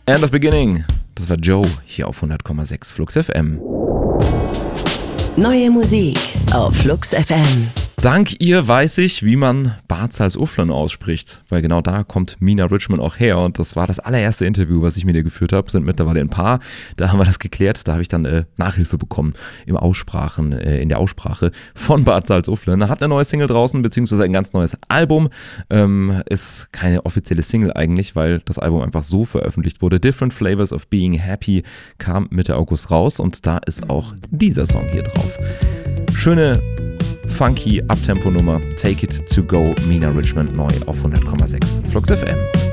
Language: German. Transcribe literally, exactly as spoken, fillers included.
End of Beginning. Das war Joe hier auf hundert Komma sechs Flux F M. Neue Musik auf Flux F M. Dank ihr weiß ich, wie man Bad Salzuflen ausspricht, weil genau da kommt Mina Richmond auch her und das war das allererste Interview, was ich mit ihr geführt habe, sind mittlerweile ein paar, da haben wir das geklärt, da habe ich dann äh, Nachhilfe bekommen im Aussprachen, äh, in der Aussprache von Bad Salzuflen. Hat eine neue Single draußen, beziehungsweise ein ganz neues Album, ähm, ist keine offizielle Single eigentlich, weil das Album einfach so veröffentlicht wurde. Different Flavors of Being Happy kam Mitte August raus und da ist auch dieser Song hier drauf. Schöne funky Uptempo-Nummer, Take It To Go, Mina Richmond neu auf hundert Komma sechs Flux F M.